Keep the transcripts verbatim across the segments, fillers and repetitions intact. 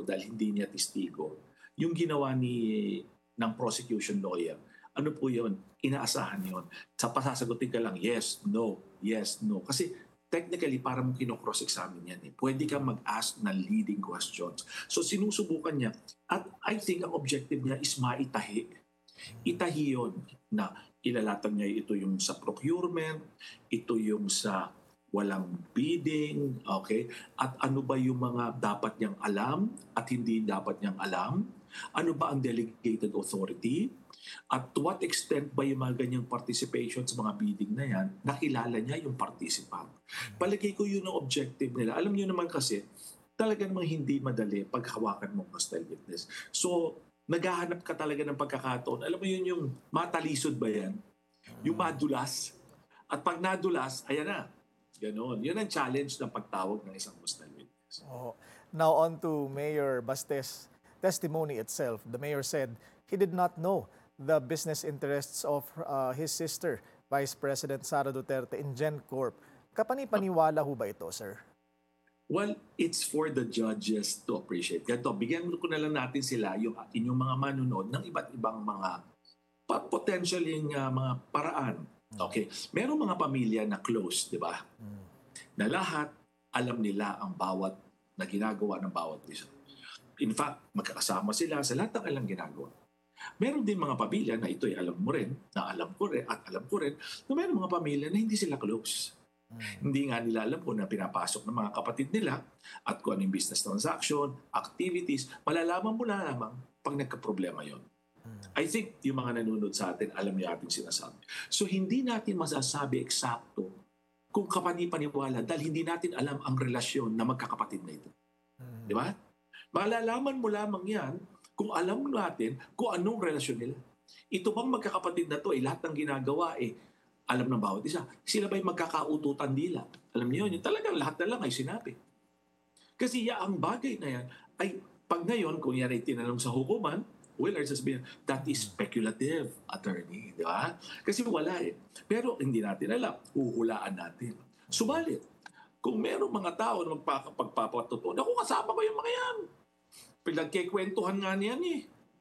ko dahil hindi niya testigo. Yung ginawa ni ng prosecution lawyer, ano po yun? Inaasahan yun. Sa pasasagutin ka lang, yes, no, yes, no. Kasi technically, parang kino-cross-examine yan. Eh. Pwede kang mag-ask ng leading questions. So sinusubukan niya. At I think ang objective niya is maitahi. Itahi yun na ilalatan niya ito yung sa procurement, ito yung sa walang bidding, okay? At ano ba yung mga dapat niyang alam at hindi dapat niyang alam? Ano ba ang delegated authority? At to what extent ba yung mga ganyang participation sa mga bidding na yan, nakilala niya yung participant? Palagay ko yun ang objective nila. Alam niyo naman kasi, talaga namang hindi madali paghawakan mo hostile witness. So, naghahanap ka talaga ng pagkakataon. Alam mo yun yung matalisod ba yan? Yung madulas. At pag nadulas, ayan na. Ganon. Yun ang challenge ng pagtawag ng isang hostile witness. Oh. Now on to Mayor Baste's testimony itself. The mayor said he did not know the business interests of uh, his sister, Vice President Sara Duterte in GenCorp. Kapani-paniwala ho ba ito, sir? Well, it's for the judges to appreciate. Ganito, bigyan ko na lang natin sila, yung inyong mga manunod, ng iba't ibang mga potentially uh, mga paraan. Okay. Merong mga pamilya na close, di ba? Na lahat alam nila ang bawat na ginagawa ng bawat isa. In fact, magkakasama sila sa lahat ng alang ginagawa. Meron din mga pamilya na ito'y alam mo rin, na alam ko rin, at alam ko rin, na meron mga pamilya na hindi sila close. Hmm. Hindi nga nila alam kung na pinapasok ng mga kapatid nila at kung ano yung business transaction, activities, malalaman mo na lamang pag nagka-problema yon. Hmm. I think yung mga nanonood sa atin, alam niyo ating sinasabi. So hindi natin masasabi eksakto kung kapani-paniwala dahil hindi natin alam ang relasyon na magkakapatid na ito. Hmm. Di ba? Malalaman mo lamang yan kung alam natin kung anong relasyon nila. Ito bang magkakapatid na to, eh, lahat ng ginagawa, eh, alam ng bawat isa. Sila ba'y magkakaututan nila? Alam niyo yun, talagang lahat na lang ay sinabi. Kasi ya, ang bagay na yan, ay pag ngayon, kung yan ay tinanong sa hukuman, well, ay sasabihin, that is speculative, attorney. Di ba? Kasi wala eh. Pero hindi natin alam, uhulaan natin. Subalit, kung merong mga tao na magpapatutunan, ako kasama ko yung mga yan. Pinagkikwentuhan nga niyan eh.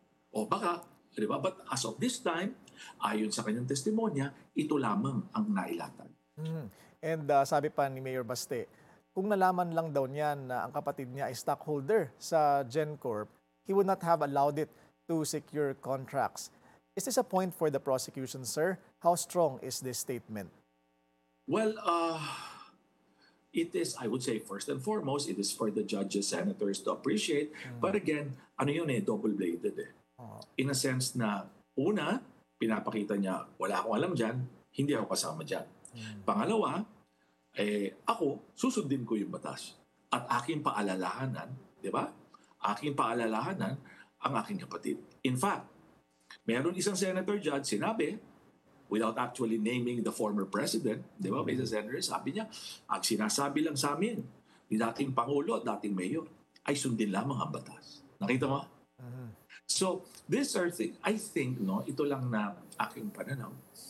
O baka, di ba? But as of this time, ayon sa kanyang testimonya, ito lamang ang nailatag. Mm. And uh, sabi pa ni Mayor Baste, kung nalaman lang daw niyan na ang kapatid niya ay stockholder sa GenCorp, he would not have allowed it to secure contracts. Is this a point for the prosecution, sir? How strong is this statement? Well, uh, it is, I would say, first and foremost, it is for the judges, senators to appreciate. Mm. But again, ano yun eh, double-bladed eh. Oh. In a sense na, una, pinapakita niya, wala akong alam dyan, hindi ako kasama dyan. Mm. Pangalawa, eh, ako, susundin ko yung batas. At aking paalalahanan, di ba? Aking paalalahanan ang aking kapatid. In fact, meron isang senator judge, sinabi, without actually naming the former president, di ba, may isang senator, sabi niya, ang sinasabi lang sa amin, ni dating Pangulo at dating Mayor, ay sundin lamang ang batas. Nakita mo? Uh-huh. So, these are things, I think, no, ito lang na aking pananaw,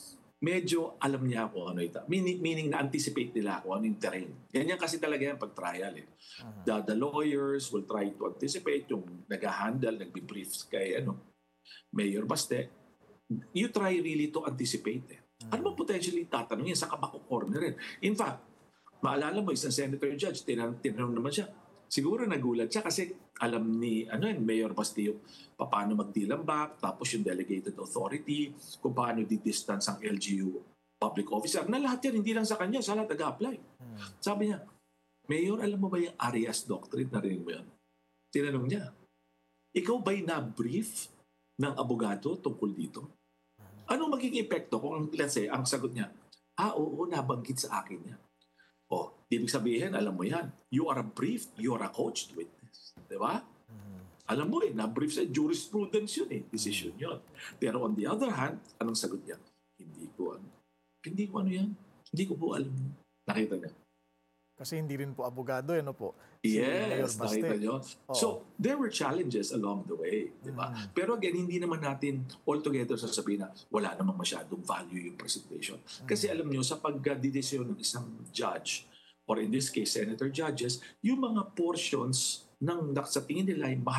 medyo alam niya ako ano ito. Meaning, meaning na-anticipate nila ako ano yung terrain. Ganyan kasi talaga yan pag trial. Eh. Uh-huh. The, the lawyers will try to anticipate yung nag-handle, nag-brief kay ano, Mayor Baste. You try really to anticipate. Eh. Uh-huh. Ano mo potentially tatanungin sa kabako corner rin. In fact, maalala mo, isang senator judge, tinanong, tinanong naman siya, siguro nagulat siya kasi alam ni ano yun, Mayor Bastillo paano mag-deal back, tapos yung delegated authority, kung paano di-distance ang L G U public officer. Na lahat yan, hindi lang sa kanya, sa lahat nag-apply. Hmm. Sabi niya, Mayor, alam mo ba yung Arias Doctrine? Narinig mo yan? Tinanong niya, ikaw ba'y na-brief ng abogado tungkol dito? Anong magiging epekto kung, let's say, ang sagot niya, ah, oo, nabanggit sa akin niya. Oh, ibig sabihin, alam mo yan, you are a briefed, you are a coached witness. Di ba? Mm-hmm. Alam mo eh, na-brief sa jurisprudence yun eh, decision yun. Pero on the other hand, anong sagot niya? Hindi ko ano. Hindi ko ano yan. Hindi ko po alam. Nakita niya. Kasi hindi rin po abogado, ano po? Si yes, nakita niyo. Oh. So, there were challenges along the way. Di ba? Mm-hmm. Pero again, hindi naman natin altogether sasabihin na wala namang masyadong value yung presentation. Mm-hmm. Kasi alam niyo, sa pagdidesisyon ng isang judge, or in this case, senator judges, yung mga portions ng sa tingin nila ay mahal